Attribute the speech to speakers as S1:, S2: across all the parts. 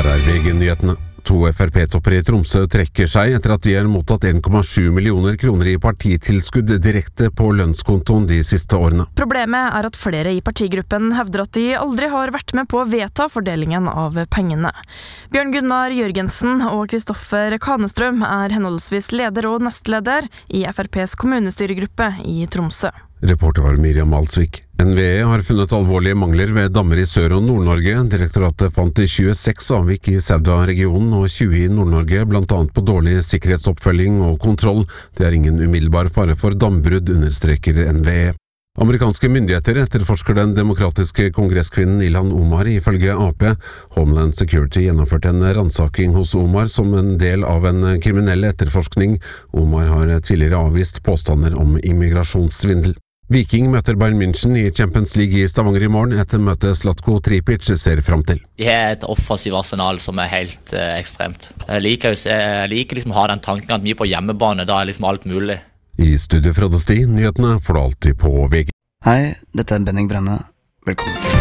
S1: Her VG-nyhetene. 2 FrP-topper I Tromsø trekker seg etter at de har mottatt 1,7 millioner kroner I partitilskudd direkte på lønnskontoen de siste årene.
S2: Problemet at flere I partigruppen hevder at de aldri har vært med på å vedta fordelingen av pengene. Bjørn Gunnar Jørgensen og Kristoffer Kanestrøm henholdsvis leder og nestleder I FrPs kommunestyregruppe I Tromsø.
S1: Reporter var Miriam Alsvik. NVE har funnet alvorlige mangler ved dammer I Sør- og Nord-Norge. Direktoratet fant 26 avvik I Sauda-regionen og 20 I Nord-Norge, blant annet på dårlig sikkerhetsoppfølging og kontroll. Det ingen umiddelbar fare for dambrudd, understreker NVE. Amerikanske myndigheter etterforsker den demokratiske kongresskvinnen Ilhan Omar ifølge AP. Homeland Security gjennomførte en ransaking hos Omar som en del av en kriminell etterforskning. Omar har tidligere avvist påstander om immigrasjonssvindel. Viking møter Bayern München I Champions League I Stavanger I morgen. Etter møtet Zlatko Tripic ser frem til.
S3: De har et offensivt arsenal som helt ekstremt. Jeg liker liksom å ha den tanken at vi på hjemmebane, da liksom alt mulig.
S1: I studio fra Sti, nyhetene får du alltid på VG.
S4: Hei, dette Benning Brenne. Velkommen.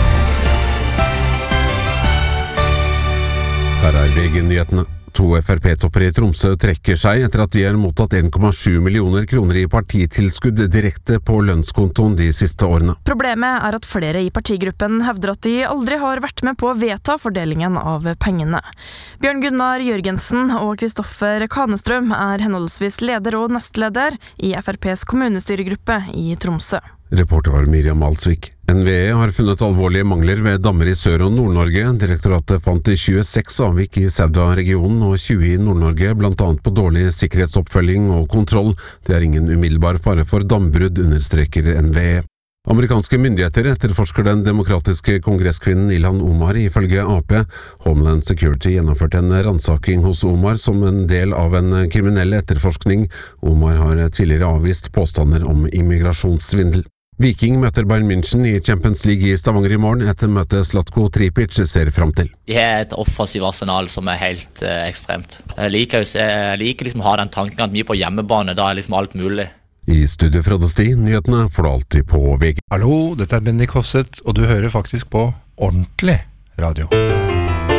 S1: Her VG-nyhetene. 2 FrP-topper I Tromsø trekker seg etter at de har mottatt 1,7 millioner kroner I partitilskudd direkte på lønnskontoen de siste årene.
S2: Problemet at flere I partigruppen hevder at de aldri har vært med på å vedta fordelingen av pengene. Bjørn Gunnar Jørgensen og Kristoffer Kanestrøm henholdsvis leder og nestleder I FrPs kommunestyregruppe I Tromsø.
S1: Reporter var Miriam Alsvik. NVE har funnet alvorlige mangler ved dammer I Sør- og Nord-Norge. Direktoratet fant 26 avvik I Sauda-regionen og 20 I Nord-Norge, blant annet på dårlig sikkerhetsoppfølging og kontroll. Det ingen umiddelbar fare for dambrudd, understreker NVE. Amerikanske myndigheter etterforsker den demokratiske kongresskvinnen Ilhan Omar ifølge AP. Homeland Security gjennomførte en ransaking hos Omar som en del av en kriminell etterforskning. Omar har tidligere avvist påstander om immigrasjonssvindel. Viking møter Bayern München I Champions League I Stavanger I morgen. Etter møtet Zlatko Tripic ser frem til.
S3: De har et offensivt arsenal som helt ekstremt. Jeg liker liksom å ha den tanken at vi på hjemmebane, da liksom alt mulig.
S1: I studio fra Sti, nyhetene får du alltid på VG.
S5: Hallo, dette Bendik Hofseth, og du hører faktisk på ordentlig radio.